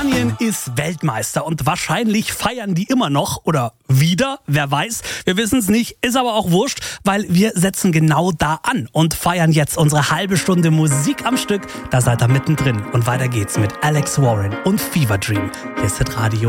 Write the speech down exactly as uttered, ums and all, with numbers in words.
Spanien ist Weltmeister und wahrscheinlich feiern die immer noch oder wieder, wer weiß, wir wissen es nicht, ist aber auch wurscht, weil wir setzen genau da an und feiern jetzt unsere halbe Stunde Musik am Stück, da seid ihr mittendrin und weiter geht's mit Alex Warren und Fever Dream. Hier ist das Radio